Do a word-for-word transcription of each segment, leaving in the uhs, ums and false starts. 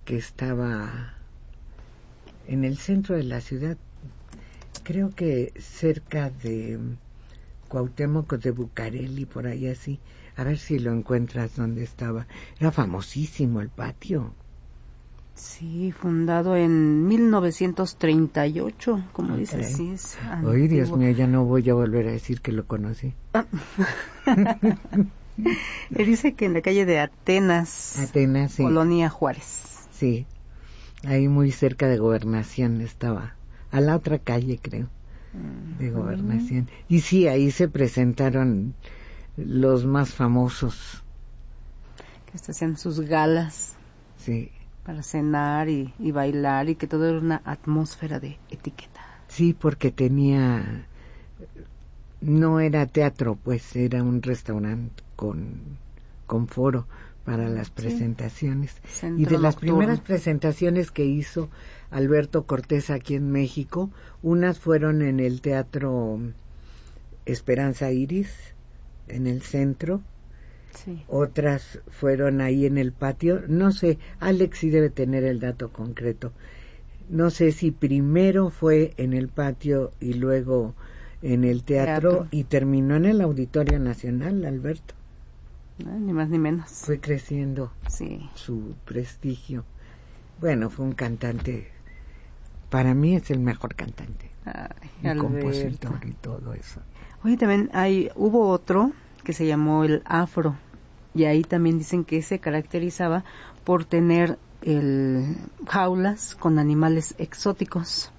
que estaba en el centro de la ciudad, creo que cerca de Cuauhtémoc de Bucareli, por ahí así. A ver si lo encuentras donde estaba. Era famosísimo el patio. Sí, fundado en mil novecientos treinta y ocho, como okay. dices, sí es antiguo. Oye, Dios mío, ya no voy a volver a decir que lo conocí. Él dice que en la calle de Atenas, Atenas, sí. Colonia Juárez. Sí, ahí muy cerca de Gobernación estaba, a la otra calle creo, de Gobernación. Uh-huh. Y sí, ahí se presentaron los más famosos. Que se hacían sus galas. Sí. Para cenar y, y bailar, y que todo era una atmósfera de etiqueta. Sí, porque tenía, no era teatro, pues era un restaurante con, con foro para las presentaciones. Sí. Y de las nocturno. primeras presentaciones que hizo Alberto Cortés aquí en México, unas fueron en el Teatro Esperanza Iris, en el centro. Sí. Otras fueron ahí en el patio, no sé, Alex sí debe tener el dato concreto, no sé si primero fue en el patio y luego en el teatro, teatro. Y terminó en el Auditorio Nacional, Alberto. No, ni más ni menos. Fue creciendo sí. su prestigio. Bueno, fue un cantante, para mí es el mejor cantante. Ay, y Alberto. Compositor y todo eso. Oye, también hay, hubo otro que se llamó el Afro, y ahí también dicen que se caracterizaba por tener el jaulas con animales exóticos.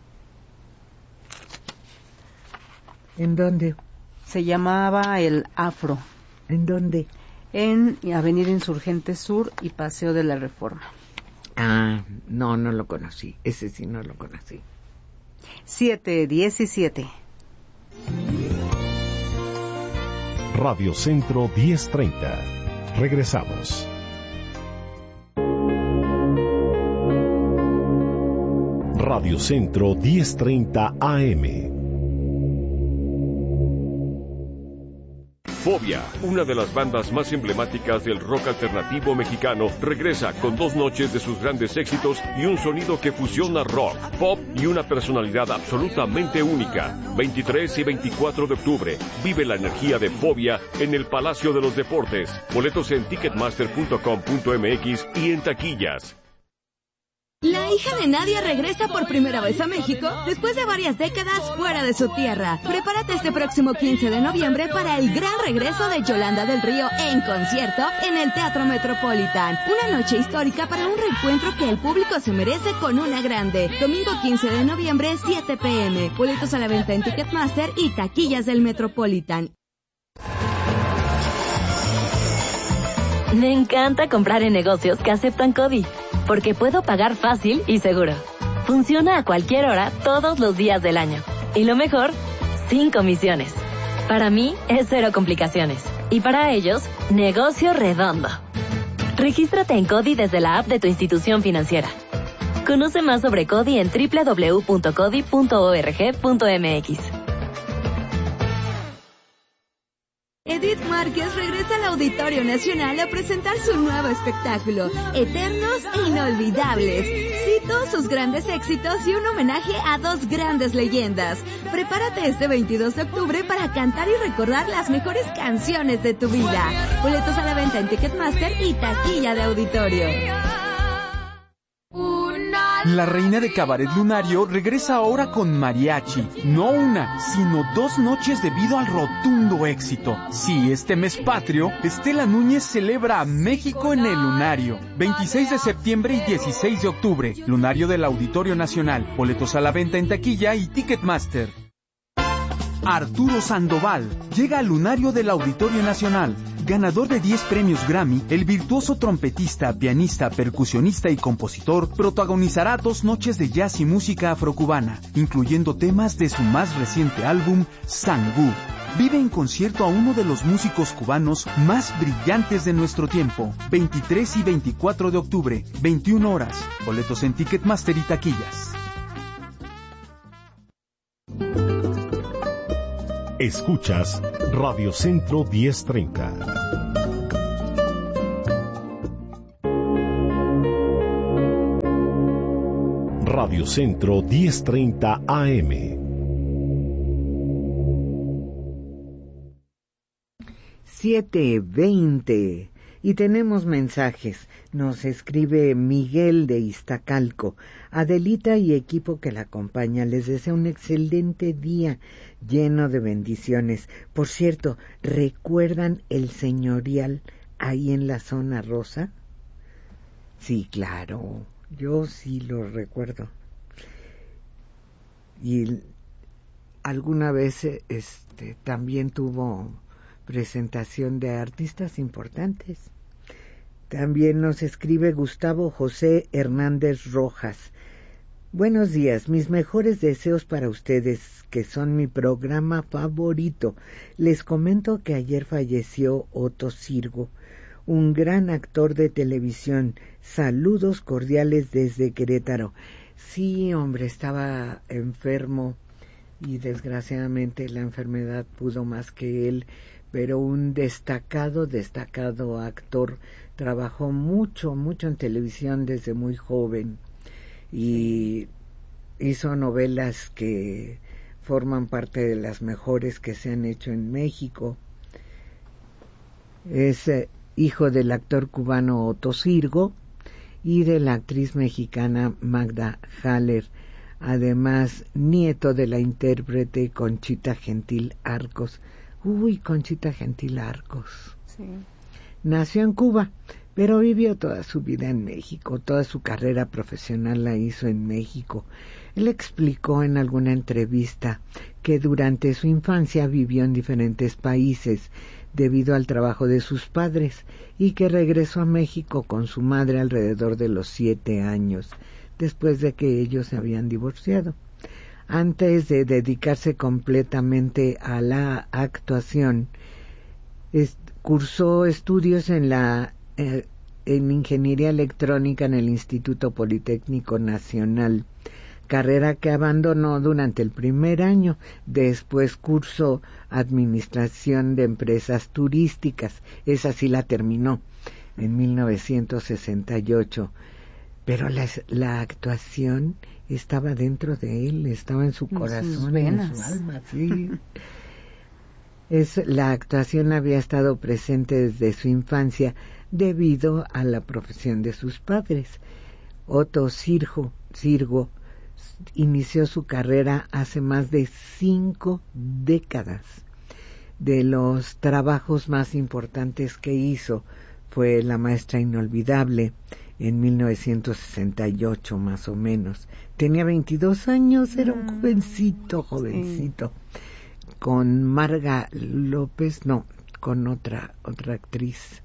¿En dónde? Se llamaba el Afro. ¿En dónde? En Avenida Insurgente Sur y Paseo de la Reforma. Ah, no, no lo conocí, ese sí no lo conocí. siete diecisiete. Radio Centro diez treinta. Regresamos. Radio Centro diez treinta A M. Fobia, una de las bandas más emblemáticas del rock alternativo mexicano, regresa con dos noches de sus grandes éxitos y un sonido que fusiona rock, pop y una personalidad absolutamente única. veintitrés y veinticuatro de octubre, vive la energía de Fobia en el Palacio de los Deportes. Boletos en ticketmaster punto com punto m x y en taquillas. La hija de Nadia regresa por primera vez a México después de varias décadas fuera de su tierra. Prepárate este próximo quince de noviembre para el gran regreso de Yolanda del Río en concierto en el Teatro Metropolitan. Una noche histórica para un reencuentro que el público se merece con una grande. Domingo quince de noviembre, siete p m Boletos a la venta en Ticketmaster y taquillas del Metropolitan. Me encanta comprar en negocios que aceptan CODI, porque puedo pagar fácil y seguro. Funciona a cualquier hora, todos los días del año. Y lo mejor, sin comisiones. Para mí, es cero complicaciones. Y para ellos, negocio redondo. Regístrate en CODI desde la app de tu institución financiera. Conoce más sobre CODI en doble u doble u doble u punto codi punto org punto m x. Edith Márquez regresa al Auditorio Nacional a presentar su nuevo espectáculo, Eternos e Inolvidables. Cito sus grandes éxitos y un homenaje a dos grandes leyendas. Prepárate este veintidós de octubre para cantar y recordar las mejores canciones de tu vida. Boletos a la venta en Ticketmaster y taquilla de auditorio. La reina de Cabaret Lunario regresa ahora con mariachi. No una, sino dos noches debido al rotundo éxito. Sí, este mes patrio, Estela Núñez celebra a México en el Lunario. veintiséis de septiembre y dieciséis de octubre. Lunario del Auditorio Nacional. Boletos a la venta en taquilla y Ticketmaster. Arturo Sandoval llega al Lunario del Auditorio Nacional. Ganador de diez premios Grammy, el virtuoso trompetista, pianista, percusionista y compositor protagonizará dos noches de jazz y música afrocubana, incluyendo temas de su más reciente álbum, Sangú. Vive en concierto a uno de los músicos cubanos más brillantes de nuestro tiempo. veintitrés y veinticuatro de octubre, veintiuna horas. Boletos en Ticketmaster y taquillas. Escuchas Radio Centro diez treinta. Radio Centro diez treinta A M. siete veinte y tenemos mensajes. Nos escribe Miguel de Iztacalco. Adelita y equipo que la acompaña les desea un excelente día lleno de bendiciones. Por cierto, ¿recuerdan el señorial ahí en la zona rosa? Sí, claro, yo sí lo recuerdo. Y alguna vez este también tuvo presentación de artistas importantes. También nos escribe Gustavo José Hernández Rojas. Buenos días, mis mejores deseos para ustedes, que son mi programa favorito. Les comento que ayer falleció Otto Sirgo, un gran actor de televisión. Saludos cordiales desde Querétaro. Sí, hombre, estaba enfermo y desgraciadamente la enfermedad pudo más que él, pero un destacado, destacado actor. Trabajó mucho, mucho en televisión desde muy joven y hizo novelas que forman parte de las mejores que se han hecho en México. Es eh, hijo del actor cubano Otto Sirgo y de la actriz mexicana Magda Haller, además nieto de la intérprete Conchita Gentil Arcos. Uy, Conchita Gentil Arcos. Sí. Nació en Cuba, pero vivió toda su vida en México. Toda su carrera profesional la hizo en México. Él explicó en alguna entrevista que durante su infancia vivió en diferentes países debido al trabajo de sus padres y que regresó a México con su madre alrededor de los siete años, después de que ellos se habían divorciado. Antes de dedicarse completamente a la actuación, es, cursó estudios en la eh, en ingeniería electrónica en el Instituto Politécnico Nacional, carrera que abandonó durante el primer año. Después cursó administración de empresas turísticas. Esa sí la terminó en mil novecientos sesenta y ocho. Pero la, la actuación estaba dentro de él, estaba en su corazón, en su alma, sí. Es, la actuación había estado presente desde su infancia debido a la profesión de sus padres. Otto Sirgo, Sirgo inició su carrera hace más de cinco décadas. De los trabajos más importantes que hizo fue La maestra inolvidable, en mil novecientos sesenta y ocho más o menos. Tenía veintidós años, era un jovencito, jovencito. Sí. Con Marga López, no, con otra, otra actriz.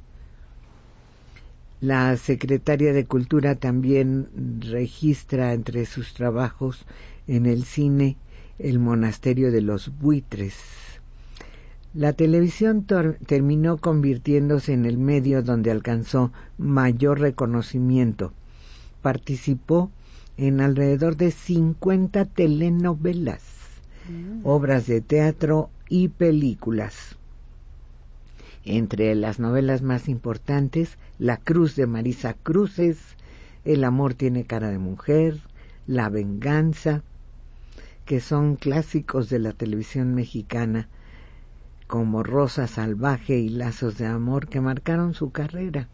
La secretaria de Cultura también registra entre sus trabajos en el cine El monasterio de los buitres. La televisión tor- terminó convirtiéndose en el medio donde alcanzó mayor reconocimiento. Participó en alrededor de cincuenta telenovelas, mm. obras de teatro y películas. Entre las novelas más importantes, La cruz de Marisa Cruces, El amor tiene cara de mujer, La venganza, que son clásicos de la televisión mexicana, como Rosa salvaje y Lazos de amor, que marcaron su carrera.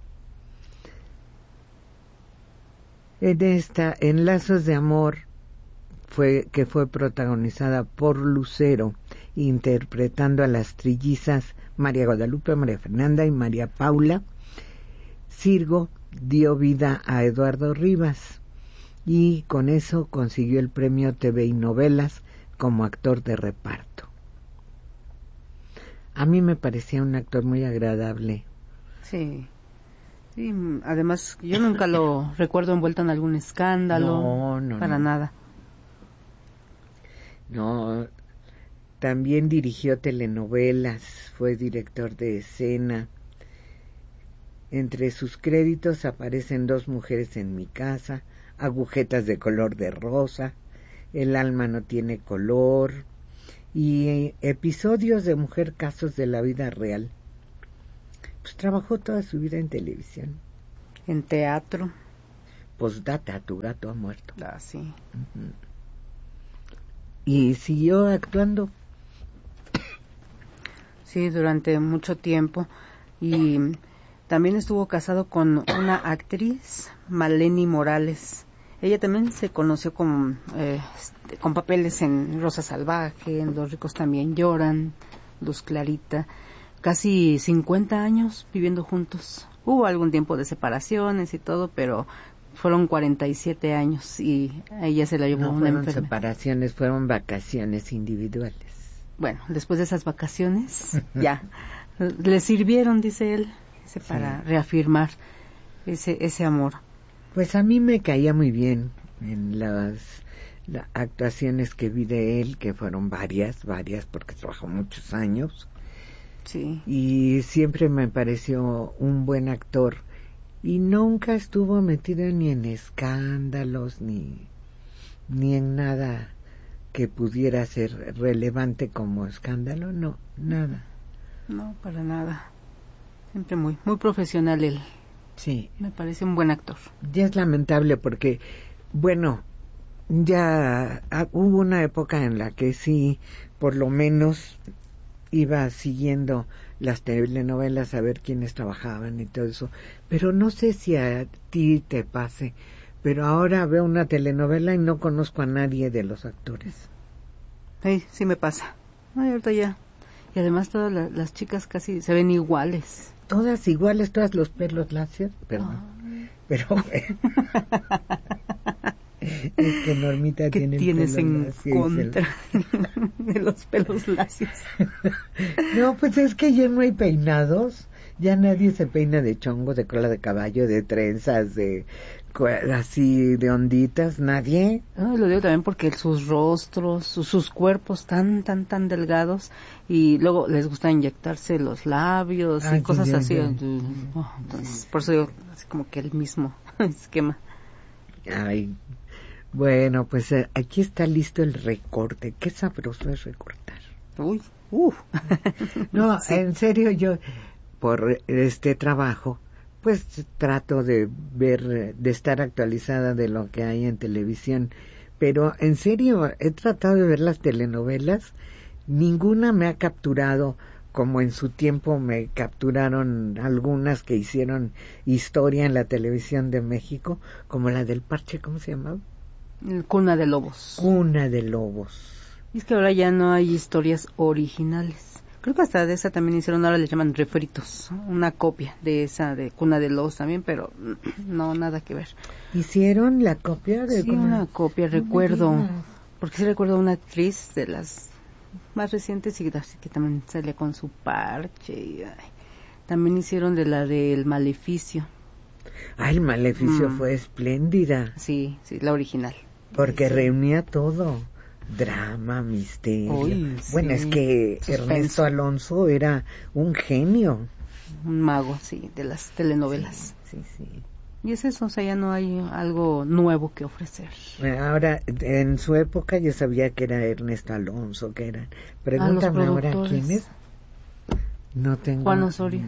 En esta, en Lazos de amor, fue que fue protagonizada por Lucero, interpretando a las trillizas María Guadalupe, María Fernanda y María Paula. Sirgo dio vida a Eduardo Rivas y con eso consiguió el premio T V y Novelas como actor de reparto. A mí me parecía un actor muy agradable. Sí. Sí, además yo nunca lo recuerdo envuelto en algún escándalo. No, no, para no. nada. No, también dirigió telenovelas, fue director de escena. Entre sus créditos aparecen Dos mujeres en mi casa, Agujetas de color de rosa, El alma no tiene color y episodios de Mujer casos de la vida real. Pues trabajó toda su vida en televisión. En teatro. postdata, tu gato ha muerto. Ah, sí. Uh-huh. Y siguió actuando. Sí, durante mucho tiempo. Y también estuvo casado con una actriz, Maleni Morales. Ella también se conoció con, eh, con papeles en Rosa Salvaje, en Los ricos también lloran, Luz Clarita. Casi cincuenta años viviendo juntos. Hubo algún tiempo de separaciones y todo, pero fueron cuarenta y siete años y a ella se la llevó no una fueron enfermedad. separaciones, fueron vacaciones individuales. Bueno, después de esas vacaciones, ya, le sirvieron, dice él, dice, para sí. reafirmar ese ese amor. Pues a mí me caía muy bien en las, las actuaciones que vi de él, que fueron varias, varias, porque trabajó muchos años. Sí. Y siempre me pareció un buen actor y nunca estuvo metido ni en escándalos ni ni en nada que pudiera ser relevante como escándalo, no, nada. No, para nada. Siempre muy muy profesional él. Sí. Me parece un buen actor. Ya es lamentable porque, bueno, ya ah, hubo una época en la que sí, por lo menos iba siguiendo las telenovelas a ver quiénes trabajaban y todo eso, pero no sé si a ti te pase, pero ahora veo una telenovela y no conozco a nadie de los actores. Sí, sí me pasa. Ay, ahorita ya. Y además todas la, las chicas casi se ven iguales. Todas iguales, todas los pelos lacios, perdón. Oh. Pero es que Normita ¿Qué tiene tienes el pelo en lacio contra el... de los pelos lacios? No, pues es que ya no hay peinados, ya nadie se peina de chongo, de cola de caballo, de trenzas, de así de onditas, nadie. No, lo digo también porque sus rostros, sus, sus cuerpos tan, tan, tan delgados, y luego les gusta inyectarse los labios ah, y cosas ya, así. Ya. Oh, entonces, por eso digo, así como que el mismo esquema. Ay, bueno, pues eh, aquí está listo el recorte. Qué sabroso es recortar. Uy, uh. No, sí. En serio, yo por este trabajo pues trato de ver, de estar actualizada de lo que hay en televisión, pero en serio he tratado de ver las telenovelas, ninguna me ha capturado como en su tiempo me capturaron algunas que hicieron historia en la televisión de México, como la del Parche, ¿cómo se llamaba? Cuna de Lobos. Cuna de Lobos. Y es que ahora ya no hay historias originales. Creo que hasta de esa también hicieron, ahora le llaman refritos, una copia de esa de Cuna de Lobos también, pero no, nada que ver. ¿Hicieron la copia de Sí, Cuna? una copia, no recuerdo, porque sí recuerdo una actriz de las más recientes y así que también sale con su parche y ay, también hicieron de la del Maleficio. Ah, el Maleficio mm. fue espléndida. Sí, sí, la original. Porque sí. reunía todo. Drama, misterio. Uy, bueno, sí. es que Suspenso. Ernesto Alonso era un genio. Un mago, sí, de las telenovelas. Sí, sí, sí. Y es eso, o sea, ya no hay algo nuevo que ofrecer. Ahora, en su época yo sabía que era Ernesto Alonso, que era. Pregúntame ahora quién es. No tengo. Juan Osorio.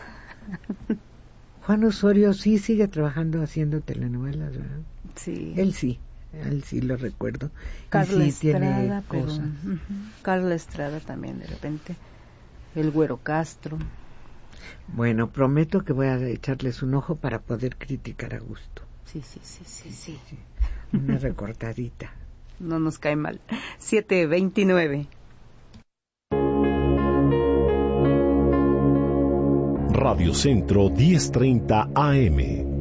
Juan Osorio sí sigue trabajando haciendo telenovelas, ¿verdad? Sí. Él sí. Él sí lo recuerdo. Carla y sí Estrada, tiene pero, cosas. uh-huh. Carla Estrada también de repente. El Güero Castro. Bueno, prometo que voy a echarles un ojo para poder criticar a gusto. Sí, sí, sí, sí, sí. sí. Una recortadita. No nos cae mal. siete veintinueve. Radio Centro diez treinta A M.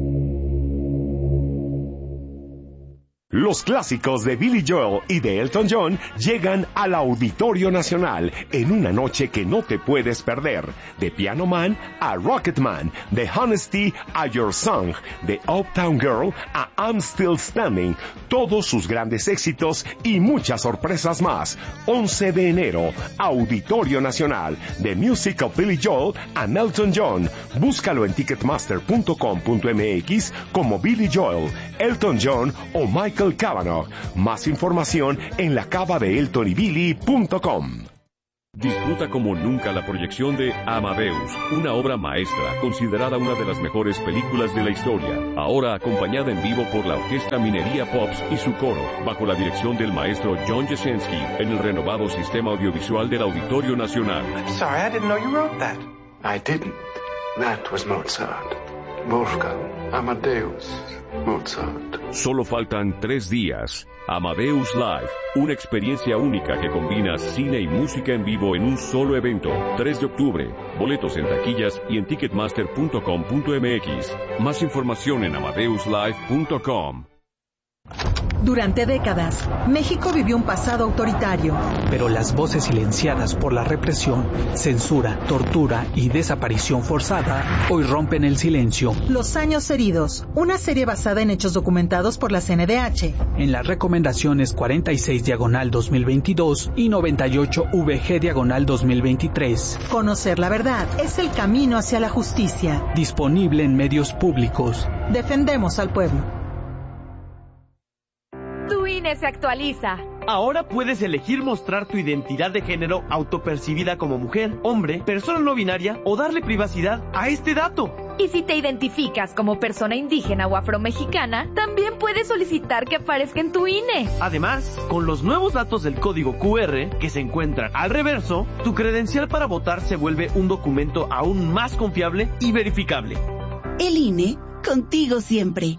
Los clásicos de Billy Joel y de Elton John llegan al Auditorio Nacional en una noche que no te puedes perder. De Piano Man a Rocket Man, de Honesty a Your Song, de Uptown Girl a I'm Still Standing, todos sus grandes éxitos y muchas sorpresas más. once de enero, Auditorio Nacional, de Music of Billy Joel a Elton John. Búscalo en ticketmaster punto com punto m x como Billy Joel, Elton John o Michael Cavanaugh. Más información en la cava de elton y billy punto com. Disfruta como nunca la proyección de Amadeus, una obra maestra considerada una de las mejores películas de la historia, ahora acompañada en vivo por la Orquesta Minería Pops y su coro, bajo la dirección del maestro John Jasinski, en el renovado sistema audiovisual del Auditorio Nacional. I'm sorry, I didn't know you wrote that. I didn't. That was Mozart. Wolfgang Amadeus Mozart. Solo faltan tres días. Amadeus Live, una experiencia única que combina cine y música en vivo en un solo evento. tres de octubre, boletos en taquillas y en ticketmaster punto com punto m x. Más información en amadeus live punto com. Durante décadas, México vivió un pasado autoritario. Pero las voces silenciadas por la represión, censura, tortura y desaparición forzada hoy rompen el silencio. Los años heridos, una serie basada en hechos documentados por la C N D H. En las recomendaciones cuarenta y seis diagonal dos mil veintidós y noventa y ocho V G diagonal dos mil veintitrés. Conocer la verdad es el camino hacia la justicia. Disponible en medios públicos. Defendemos al pueblo. Tu I N E se actualiza. Ahora puedes elegir mostrar tu identidad de género autopercibida como mujer, hombre, persona no binaria o darle privacidad a este dato. Y si te identificas como persona indígena o afromexicana, también puedes solicitar que aparezca en tu I N E. Además, con los nuevos datos del código Q R que se encuentran al reverso, tu credencial para votar se vuelve un documento aún más confiable y verificable. El I N E, contigo siempre.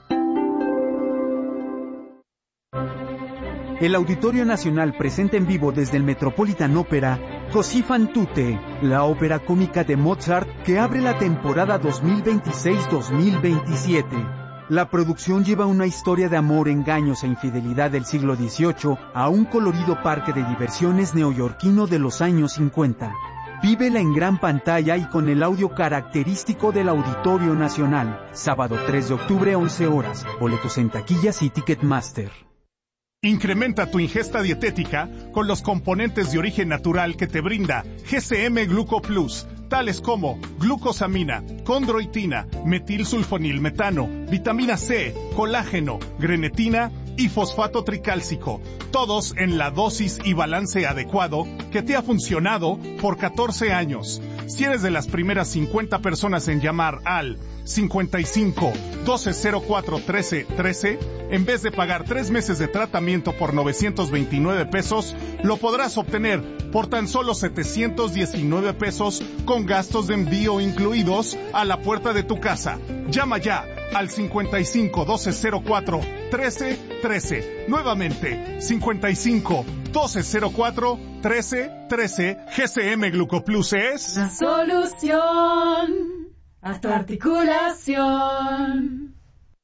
El Auditorio Nacional presenta en vivo desde el Metropolitan Opera Così fan tutte, la ópera cómica de Mozart que abre la temporada dos mil veintiséis dos mil veintisiete. La producción lleva una historia de amor, engaños e infidelidad del siglo dieciocho a un colorido parque de diversiones neoyorquino de los años cincuenta. Vívela en gran pantalla y con el audio característico del Auditorio Nacional. Sábado tres de octubre, once horas. Boletos en taquillas y Ticketmaster. Incrementa tu ingesta dietética con los componentes de origen natural que te brinda G C M Gluco Plus, tales como glucosamina, condroitina, metilsulfonilmetano, vitamina C, colágeno, grenetina y fosfato tricálcico, todos en la dosis y balance adecuado que te ha funcionado por catorce años. Si eres de las primeras cincuenta personas en llamar al cincuenta y cinco, doce cero cuatro, trece, trece, en vez de pagar tres meses de tratamiento por novecientos veintinueve pesos, lo podrás obtener por tan solo setecientos diecinueve pesos con gastos de envío incluidos a la puerta de tu casa. Llama ya al cincuenta y cinco, doce cero cuatro, trece, trece. Nuevamente, cincuenta y cinco, doce cero cuatro, trece, trece. G C M Glucoplus es la solución a tu articulación.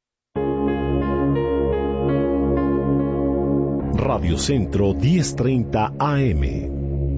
Radio Centro diez treinta A M.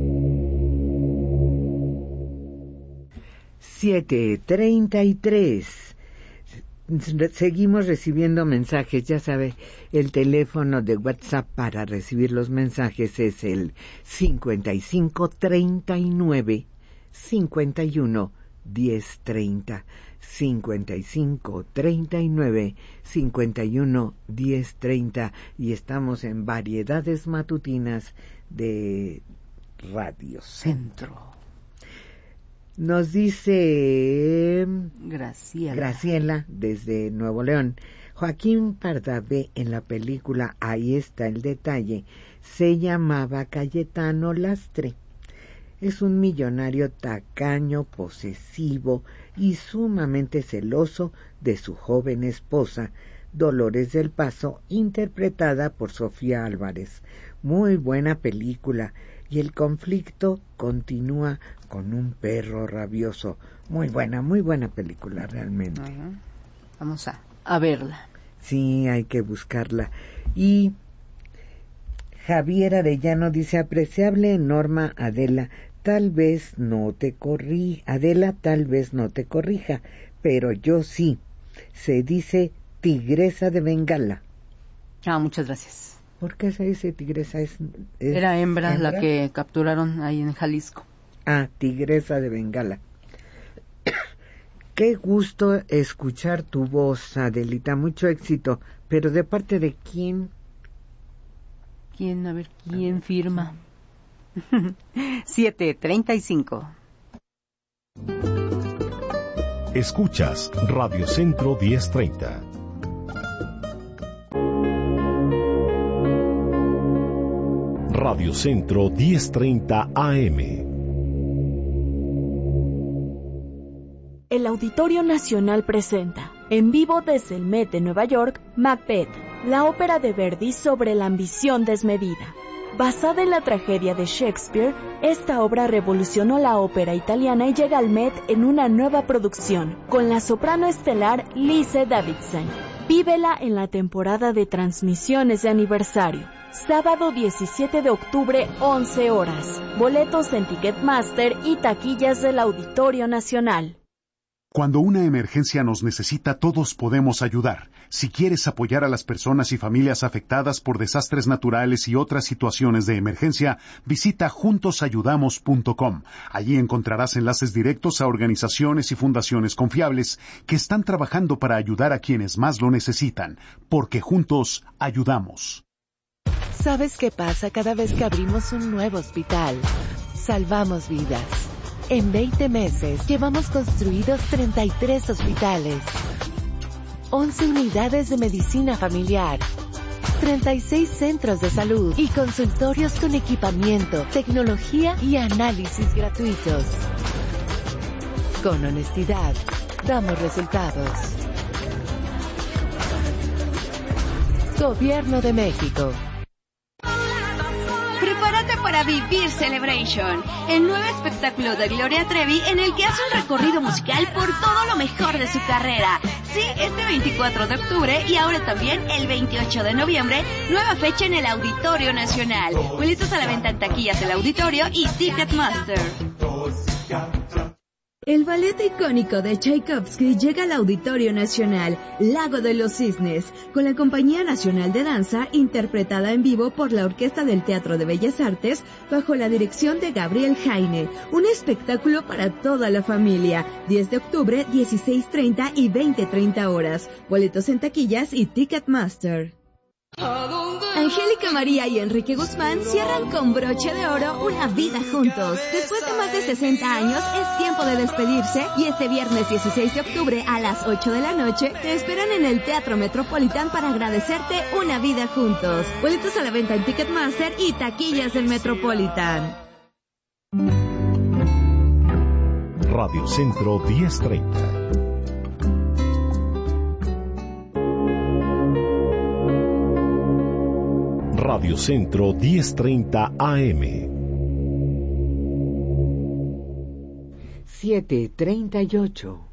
siete treinta y tres. Seguimos recibiendo mensajes, ya sabe, el teléfono de WhatsApp para recibir los mensajes es el cincuenta y cinco, treinta y nueve, cincuenta y uno, diez treinta, cincuenta y cinco, treinta y nueve, cincuenta y uno, diez treinta, y estamos en Variedades Matutinas de Radio Centro. Nos dice Graciela. Graciela desde Nuevo León. Joaquín Pardavé en la película Ahí está el detalle se llamaba Cayetano Lastre. Es un millonario tacaño, posesivo y sumamente celoso de su joven esposa, Dolores del Paso, interpretada por Sofía Álvarez. Muy buena película. Y el conflicto continúa con un perro rabioso. Muy buena, muy buena película realmente. Uh-huh. Vamos a, a verla. Sí, hay que buscarla. Y Javier Arellano dice, apreciable Norma Adela, tal vez no te corrija, Adela tal vez no te corrija, pero yo sí. Se dice tigresa de Bengala. Ah, muchas gracias. ¿Por qué se dice tigresa? ¿Es, es Era hembra, hembra la que capturaron ahí en Jalisco. Ah, tigresa de Bengala. Qué gusto escuchar tu voz, Adelita. Mucho éxito. Pero ¿de parte de quién? ¿Quién? A ver, ¿quién a ver, firma? siete treinta y cinco. Escuchas Radio Centro diez treinta. Radio Centro diez treinta A M. El Auditorio Nacional presenta, en vivo desde el Met de Nueva York, Macbeth, la ópera de Verdi sobre la ambición desmedida. Basada en la tragedia de Shakespeare, esta obra revolucionó la ópera italiana y llega al Met en una nueva producción, con la soprano estelar Lise Davidson. Vívela en la temporada de transmisiones de aniversario. Sábado diecisiete de octubre, once horas. Boletos en Ticketmaster y taquillas del Auditorio Nacional. Cuando una emergencia nos necesita, todos podemos ayudar. Si quieres apoyar a las personas y familias afectadas por desastres naturales y otras situaciones de emergencia, visita juntos ayudamos punto com. Allí encontrarás enlaces directos a organizaciones y fundaciones confiables que están trabajando para ayudar a quienes más lo necesitan, porque juntos ayudamos. ¿Sabes qué pasa cada vez que abrimos un nuevo hospital? Salvamos vidas. En veinte meses llevamos construidos treinta y tres hospitales, once unidades de medicina familiar, treinta y seis centros de salud y consultorios con equipamiento, tecnología y análisis gratuitos. Con honestidad, damos resultados. Gobierno de México. Prepárate para vivir Celebration, el nuevo espectáculo de Gloria Trevi en el que hace un recorrido musical por todo lo mejor de su carrera. Sí, este veinticuatro de octubre y ahora también el veintiocho de noviembre, nueva fecha en el Auditorio Nacional. Boletos a la venta en taquillas del Auditorio y Ticketmaster. El ballet icónico de Tchaikovsky llega al Auditorio Nacional, Lago de los Cisnes, con la Compañía Nacional de Danza, interpretada en vivo por la Orquesta del Teatro de Bellas Artes, bajo la dirección de Gabriel Jaine. Un espectáculo para toda la familia. diez de octubre, dieciséis treinta y veinte treinta horas. Boletos en taquillas y Ticketmaster. Angélica María y Enrique Guzmán cierran con broche de oro una vida juntos. Después de más de sesenta años, es tiempo de despedirse y este viernes dieciséis de octubre a las ocho de la noche te esperan en el Teatro Metropolitan para agradecerte una vida juntos. Boletos a la venta en Ticketmaster y taquillas del Metropolitan. Radio Centro diez treinta. Radio Centro diez treinta A M. siete treinta y ocho.